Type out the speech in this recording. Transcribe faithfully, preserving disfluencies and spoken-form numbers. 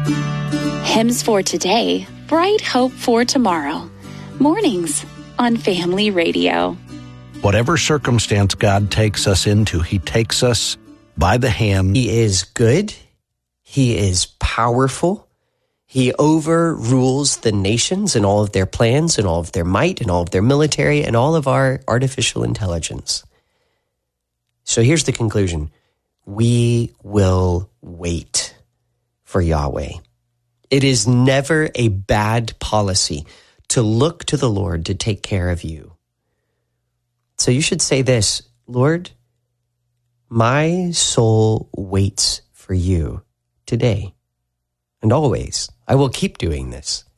Hymns for today, bright hope for tomorrow. Mornings on Family Radio. Whatever circumstance God takes us into, He takes us by the hand. He is good. He is powerful. He overrules the nations and all of their plans and all of their might and all of their military and all of our artificial intelligence. So here's the conclusion. We will wait for Yahweh. It is never a bad policy to look to the Lord to take care of you. So you should say this, Lord, my soul waits for you today and always. I will keep doing this.